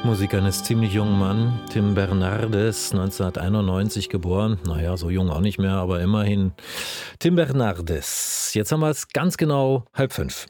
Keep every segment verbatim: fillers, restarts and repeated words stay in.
Musik eines ziemlich jungen Mann, Tim Bernardes, neunzehnhunderteinundneunzig geboren. Naja, so jung auch nicht mehr, aber immerhin. Tim Bernardes. Jetzt haben wir es ganz genau halb fünf.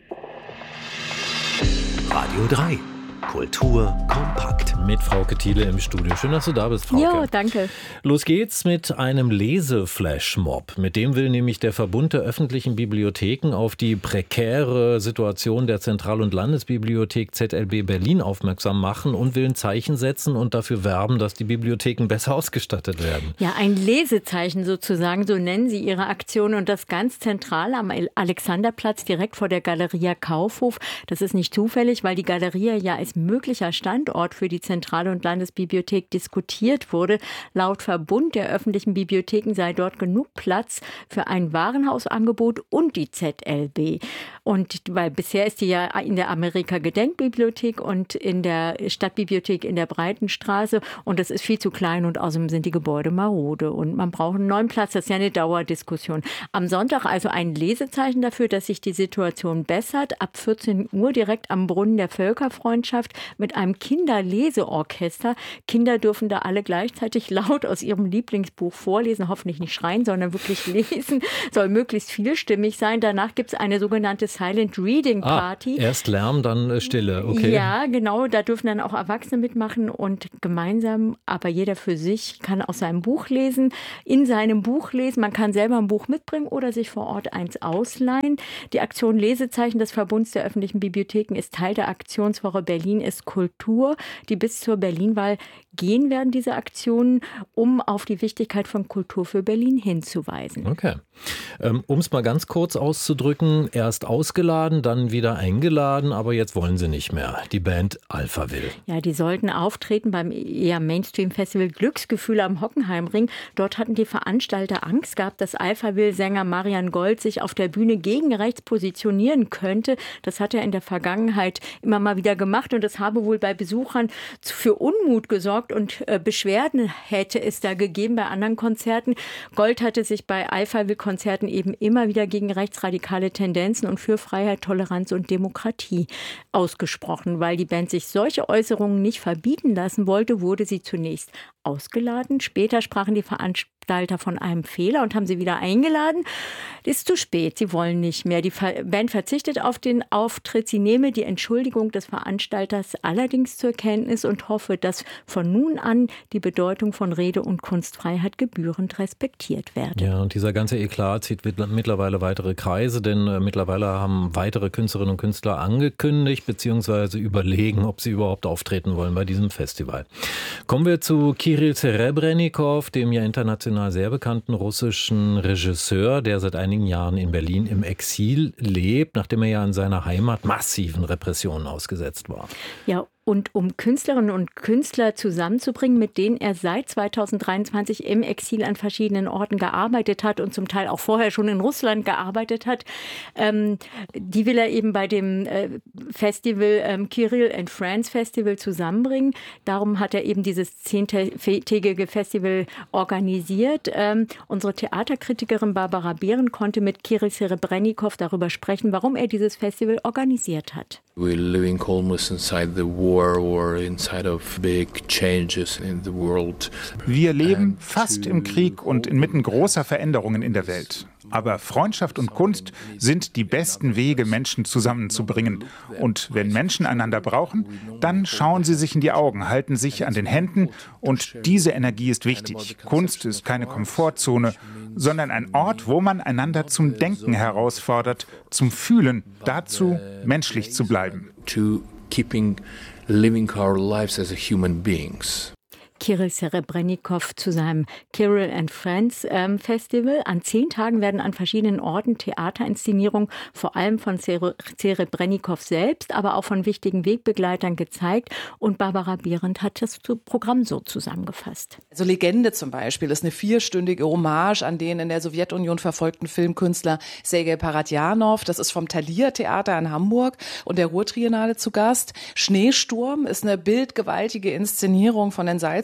Radio drei. Kultur kompakt. Mit Frauke Thiele im Studio. Schön, dass du da bist, Frauke. Ja, danke. Los geht's mit einem Leseflashmob. Mit dem will nämlich der Verbund der öffentlichen Bibliotheken auf die prekäre Situation der Zentral- und Landesbibliothek Z L B Berlin aufmerksam machen und will ein Zeichen setzen und dafür werben, dass die Bibliotheken besser ausgestattet werden. Ja, ein Lesezeichen sozusagen, so nennen sie ihre Aktion, und das ganz zentral am Alexanderplatz direkt vor der Galeria Kaufhof. Das ist nicht zufällig, weil die Galeria ja als möglicher Standort für die Zentral- und Landesbibliothek diskutiert wurde. Laut Verbund der öffentlichen Bibliotheken sei dort genug Platz für ein Warenhausangebot und die Z L B. Und weil bisher ist die ja in der Amerika-Gedenkbibliothek und in der Stadtbibliothek in der Breitenstraße, und das ist viel zu klein und außerdem sind die Gebäude marode und man braucht einen neuen Platz. Das ist ja eine Dauerdiskussion. Am Sonntag also ein Lesezeichen dafür, dass sich die Situation bessert. Ab vierzehn Uhr direkt am Brunnen der Völkerfreundschaft mit einem Kinderleseorchester. Kinder dürfen da alle gleichzeitig laut aus ihrem Lieblingsbuch vorlesen, hoffentlich nicht schreien, sondern wirklich lesen. Soll möglichst vielstimmig sein. Danach gibt es eine sogenannte Silent Reading Party. Ah, erst Lärm, dann Stille, okay. Ja, genau. Da dürfen dann auch Erwachsene mitmachen und gemeinsam, aber jeder für sich, kann aus seinem Buch lesen, in seinem Buch lesen. Man kann selber ein Buch mitbringen oder sich vor Ort eins ausleihen. Die Aktion Lesezeichen des Verbunds der öffentlichen Bibliotheken ist Teil der Aktionswoche Berlin ist Kultur, die bis zur Berlin-Wahl gehen werden, diese Aktionen, um auf die Wichtigkeit von Kultur für Berlin hinzuweisen. Okay. Ähm, um es mal ganz kurz auszudrücken, erst ausgeladen, dann wieder eingeladen, aber jetzt wollen sie nicht mehr. Die Band Alphaville. Ja, die sollten auftreten beim eher Mainstream-Festival Glücksgefühle am Hockenheimring. Dort hatten die Veranstalter Angst gehabt, dass Alphaville-Sänger Marian Gold sich auf der Bühne gegen rechts positionieren könnte. Das hat er in der Vergangenheit immer mal wieder gemacht und das habe wohl bei Besuchern für Unmut gesorgt und äh, Beschwerden hätte es da gegeben bei anderen Konzerten. Gold hatte sich bei Alphaville-Konzerten eben immer wieder gegen rechtsradikale Tendenzen und für Freiheit, Toleranz und Demokratie ausgesprochen. Weil die Band sich solche Äußerungen nicht verbieten lassen wollte, wurde sie zunächst ausgeladen. Später sprachen die Veranstalter von einem Fehler und haben sie wieder eingeladen. Das ist zu spät, sie wollen nicht mehr. Die Band verzichtet auf den Auftritt. Sie nehme die Entschuldigung des Veranstalters allerdings zur Kenntnis und hoffe, dass von nun an die Bedeutung von Rede- und Kunstfreiheit gebührend respektiert werde. Ja, und dieser ganze Eklat zieht mittlerweile weitere Kreise, denn äh, mittlerweile haben weitere Künstlerinnen und Künstler angekündigt bzw. überlegen, ob sie überhaupt auftreten wollen bei diesem Festival. Kommen wir zu Kirill Serebrennikov, dem ja international sehr bekannten russischen Regisseur, der seit einigen Jahren in Berlin im Exil lebt, nachdem er ja in seiner Heimat massiven Repressionen ausgesetzt war. Ja, und um Künstlerinnen und Künstler zusammenzubringen, mit denen er seit zweitausenddreiundzwanzig im Exil an verschiedenen Orten gearbeitet hat und zum Teil auch vorher schon in Russland gearbeitet hat. Ähm, die will er eben bei dem äh, Festival ähm, Kirill and Friends Festival zusammenbringen. Darum hat er eben dieses zehntägige Festival organisiert. Ähm, unsere Theaterkritikerin Barbara Behren konnte mit Kirill Serebrennikov darüber sprechen, warum er dieses Festival organisiert hat. We're living almost inside the war or inside of big changes in the world. Wir leben fast im Krieg und inmitten großer Veränderungen in der Welt. Aber Freundschaft und Kunst sind die besten Wege, Menschen zusammenzubringen. Und wenn Menschen einander brauchen, dann schauen sie sich in die Augen, halten sich an den Händen. Und diese Energie ist wichtig. Kunst ist keine Komfortzone, sondern ein Ort, wo man einander zum Denken herausfordert, zum Fühlen, dazu menschlich zu bleiben. To keeping living our lives as a human beings. Kirill Serebrennikov zu seinem Kirill and Friends ähm, Festival. An zehn Tagen werden an verschiedenen Orten Theaterinszenierungen, vor allem von Serebrennikov selbst, aber auch von wichtigen Wegbegleitern gezeigt. Und Barbara Behrendt hat das Programm so zusammengefasst. Also Legende zum Beispiel ist eine vierstündige Hommage an den in der Sowjetunion verfolgten Filmkünstler Sergei Paradjanov. Das ist vom Thalia Theater in Hamburg und der Ruhrtriennale zu Gast. Schneesturm ist eine bildgewaltige Inszenierung von den Salzburg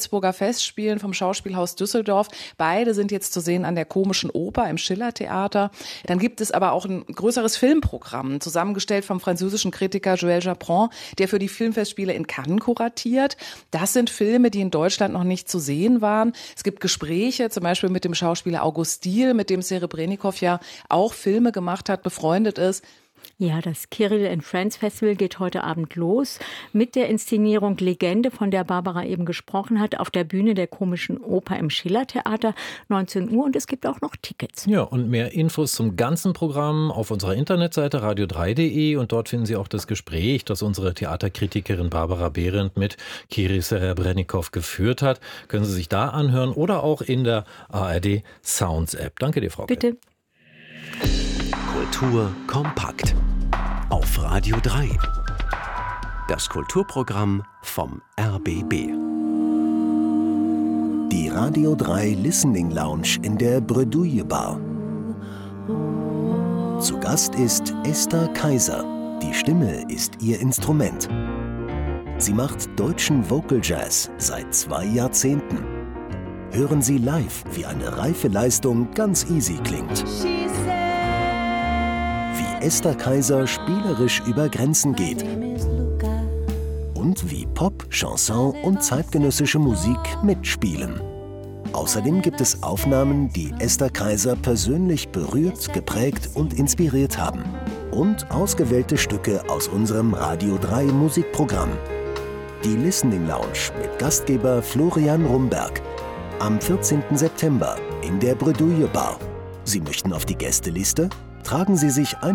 Salzburger Festspielen vom Schauspielhaus Düsseldorf. Beide sind jetzt zu sehen an der Komischen Oper im Schiller-Theater. Dann gibt es aber auch ein größeres Filmprogramm, zusammengestellt vom französischen Kritiker Joël Japron, der für die Filmfestspiele in Cannes kuratiert. Das sind Filme, die in Deutschland noch nicht zu sehen waren. Es gibt Gespräche, zum Beispiel mit dem Schauspieler August Diehl, mit dem Serebrennikov ja auch Filme gemacht hat, befreundet ist. Ja, das Kirill and Friends Festival geht heute Abend los mit der Inszenierung Legende, von der Barbara eben gesprochen hat, auf der Bühne der Komischen Oper im Schiller-Theater, neunzehn Uhr, und es gibt auch noch Tickets. Ja, und mehr Infos zum ganzen Programm auf unserer Internetseite radio drei punkt de, und dort finden Sie auch das Gespräch, das unsere Theaterkritikerin Barbara Behrendt mit Kirill Serebrennikov geführt hat. Können Sie sich da anhören oder auch in der A R D Sounds App. Danke dir, Frau Bitte. Kett. Kultur kompakt. Auf Radio drei. Das Kulturprogramm vom R B B. Die Radio drei Listening Lounge in der Bredouille Bar. Zu Gast ist Esther Kaiser. Die Stimme ist ihr Instrument. Sie macht deutschen Vocal Jazz seit zwei Jahrzehnten. Hören Sie live, wie eine reife Leistung ganz easy klingt. Wie Esther Kaiser spielerisch über Grenzen geht. Und wie Pop, Chanson und zeitgenössische Musik mitspielen. Außerdem gibt es Aufnahmen, die Esther Kaiser persönlich berührt, geprägt und inspiriert haben. Und ausgewählte Stücke aus unserem Radio drei Musikprogramm. Die Listening Lounge mit Gastgeber Florian Rumberg. Am vierzehnten September in der Bredouille Bar. Sie möchten auf die Gästeliste? Tragen Sie sich ein